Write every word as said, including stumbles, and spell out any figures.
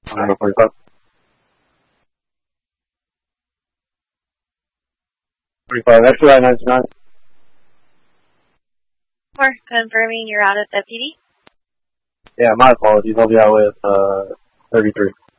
Uh, forty-five. forty-five, X Y ninety-nine. We're confirming you're out of the P D. Yeah, my apologies. I'll be out with, uh, thirty-three.